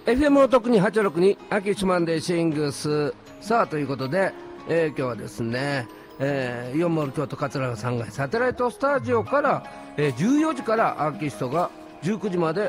FM を特に862秋シマンデーシングス。さあということで、今日はですね、イオンモール京都桂ヶ3階サテライトスタジオから、14時からアーティストが19時まで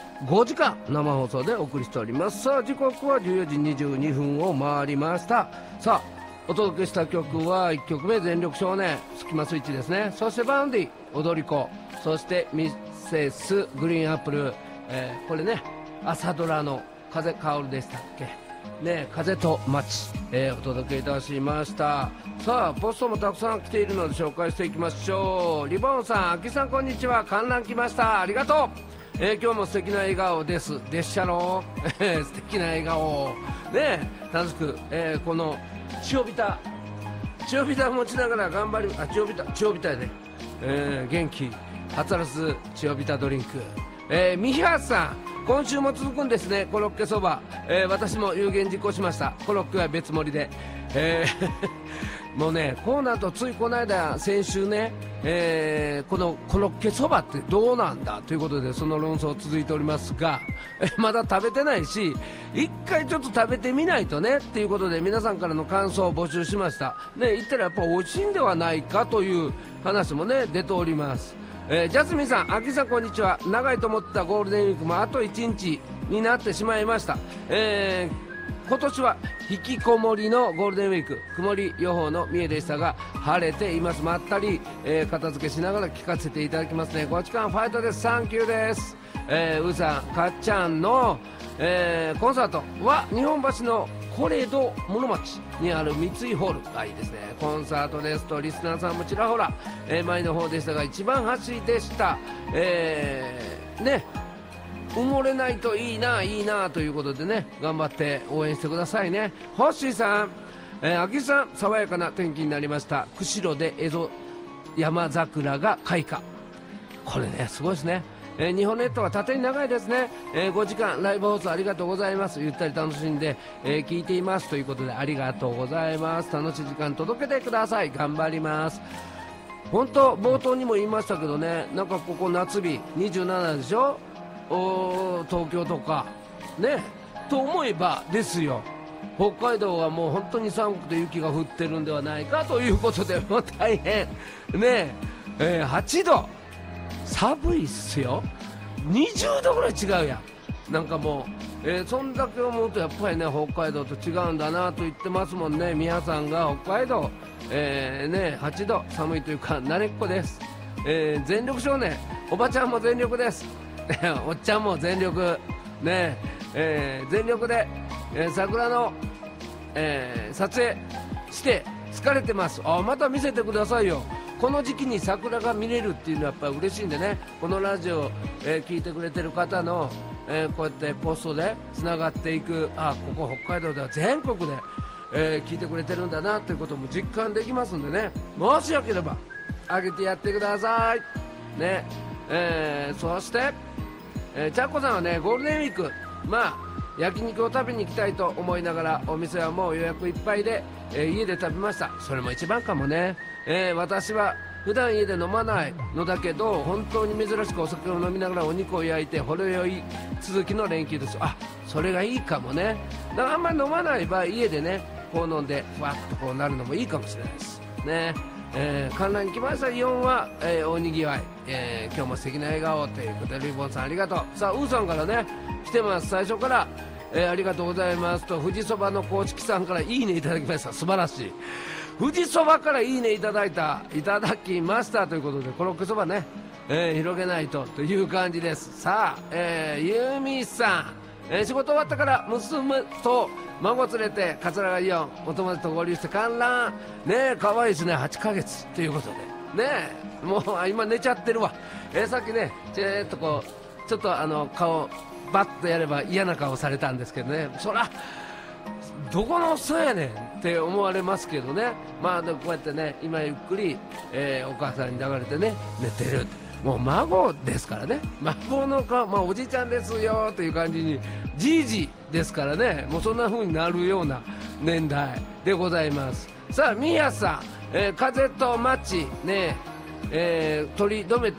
5時間生放送でお送りしております。さあ時刻は14時22分を回りました。さあお届けした曲は1曲目全力少年スキマスイッチですね。そしてバウンディ踊り子、そしてミセスグリーンアップル、これね朝ドラの風薫るでしたっけね、風と街、お届けいたしました。さあポストもたくさん来ているので紹介していきましょう。リボンさん、あきさんこんにちは、観覧来ました、ありがとう。今日も素敵な笑顔ですでっしゃろ素敵な笑顔ね、楽しく、この千代ビタ持ちながら頑張り、千代ビタで、元気はつらつ千代ビタドリンク。三橋さん、今週も続くんですねコロッケそば、私も有言実行しました。コロッケは別盛りで、もうねこうなるとついこの間先週ね、このコロッケそばってどうなんだということでその論争続いておりますが、まだ食べてないし一回ちょっと食べてみないとねっていうことで皆さんからの感想を募集しましたね。言ったらやっぱ美味しいんではないかという話もね出ております。ジャスミンさん、あきさんこんにちは。長いと思ったゴールデンウィークもあと1日になってしまいました。今年は引きこもりのゴールデンウィーク、曇り予報の三重でしたが晴れています。まったり、片付けしながら聞かせていただきますね。5時間ファイトです。サンキューです。うさんかっちゃんの、コンサートは日本橋のコレド室町にある三井ホールがいいですね。コンサートですとリスナーさんもちらほら、前の方でしたが一番端でした。ね、埋もれないといいなということでね、頑張って応援してくださいね。ホッシーさん、秋さん、爽やかな天気になりました。釧路で江戸山桜が開花、これねすごいですね。日本列島は縦に長いですね。5時間ライブ放送ありがとうございます。ゆったり楽しんで、聞いていますということでありがとうございます。楽しい時間届けてください。頑張ります。本当冒頭にも言いましたけどね、なんかここ夏日27でしょ、東京とかねと思えばですよ、北海道はもう本当に寒くて雪が降ってるんではないかということでもう大変ね、8度寒いっすよ。20度ぐらい違うやん。なんかもう、そんだけ思うとやっぱりね北海道と違うんだなと言ってますもんね。皆さんが北海道、ね、8度寒いというか慣れっこです。全力少年、おばちゃんも全力ですおっちゃんも全力ね、全力で、桜の、撮影して疲れてます。また見せてくださいよ。この時期に桜が見れるっていうのはやっぱり嬉しいんでね、このラジオ、聞いてくれてる方の、こうやってポストでつながっていく、ここ北海道では全国で、聞いてくれてるんだなということも実感できますんでね、もしよければ上げてやってくださいね。そして、ちゃっこさんはねゴールデンウィーク焼肉を食べに行きたいと思いながらお店はもう予約いっぱいで、家で食べました。それも一番かもね。私は普段家で飲まないのだけど本当に珍しくお酒を飲みながらお肉を焼いてほろ酔い続きの連休です。それがいいかもね。だからあんまり飲まない場合家でねこう飲んでふわっとこうなるのもいいかもしれないですね。観覧に来ました。イオンは、大にぎわい、今日も素敵な笑顔ということでリボンさんありがとう。さあウーさんからね来てます。最初から、ありがとうございますと富士そばの公式さんからいいねいただきました。素晴らしい。富士そばからいいねいただきましたということでコロッケそばね、広げないという感じです。さあ、ユーミーさん、仕事終わったから娘と孫連れて桂川イオンお友達と合流して観覧ね。可愛いですね。8ヶ月ということでね、もう今寝ちゃってるわ。さっきねちょっと顔バッとやれば嫌な顔されたんですけどね、そらどこのおっさんやねんって思われますけどね。でこうやってね今ゆっくり、お母さんに抱かれてね寝てるって、もう孫ですからね、孫の顔、おじちゃんですよという感じにじいじですからね、もうそんな風になるような年代でございます。さあ宮さん、風と街ね、取り留めた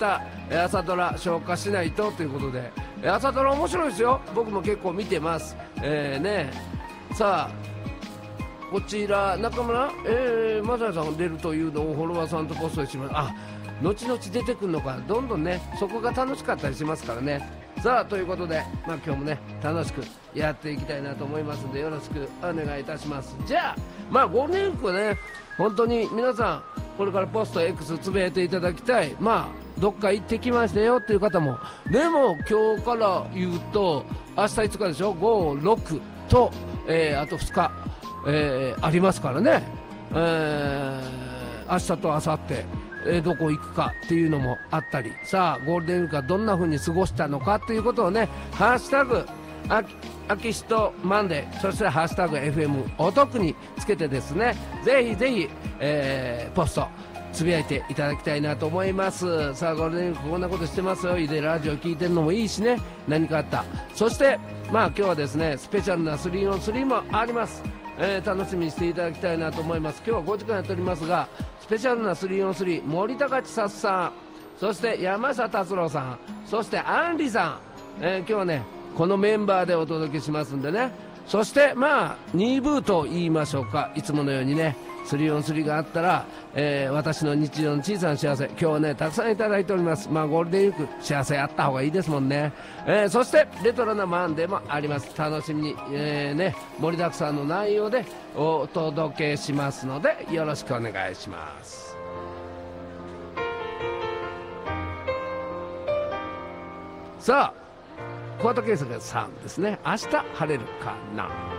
朝ドラ消化しないとということで、朝ドラ面白いですよ。僕も結構見てます。ね、さあこちら中村マサヤさんが出るというのをフォロワーさんとポストします。後々出てくるのか、どんどんねそこが楽しかったりしますからね。さあということで、今日もね楽しくやっていきたいなと思いますので、よろしくお願いいたします。じゃあゴールデンウィークはね、本当に皆さんこれからポスト X つぶやいていただきたい。どっか行ってきましたよっていう方も、でも今日から言うと明日5日でしょ、5、6と、あと2日、ありますからね、明日と明後日、どこ行くかっていうのもあったり、さあゴールデンウィークはどんな風に過ごしたのかということをね、ハッシュタグアキシトマンデー、そしてハッシュタグ FM お得につけてですね、ぜひぜひ、ポストつぶやいていただきたいなと思います。さあゴールデンウィークこんなことしてますよ、でラジオ聞いてるのもいいしね、何かあった。そして今日はですねスペシャルな 3on3 もあります。楽しみにしていただきたいなと思います。今日は5時間やっておりますが、スペシャルな 3on3 森高千里さん、そして山下達郎さん、そしてアンリさん、今日はねこのメンバーでお届けしますんでね。そして2部と言いましょうか、いつものようにね 3on3 があったら、私の日常の小さな幸せ、今日はねたくさんいただいております。ゴールデンウィーク幸せあった方がいいですもんね。そしてレトロなマンデーもあります。楽しみに、盛りだくさんの内容でお届けしますので、よろしくお願いします。さあ桑田佳祐さんですね、明日晴れるかな。